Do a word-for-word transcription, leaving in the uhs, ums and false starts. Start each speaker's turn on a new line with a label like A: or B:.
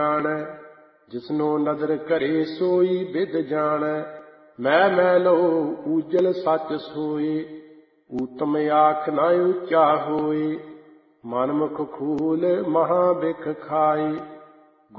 A: ਜਾਣੈ। ਜਿਸਨੋ ਨਦਰ ਘਰੇ ਸੋਈ ਬਿਦ ਜਾਣੈ। ਮੈਂ ਮੈਲੋ ਊਜਲ ਸੱਚ ਸੋਏ। ਊਤਮ ਆਖ ਨਾ ਉੱਚਾ ਹੋਏ। ਮਨਮੁਖ ਖੂਲ ਮਹਾ ਬਿਖ ਖਾਏ।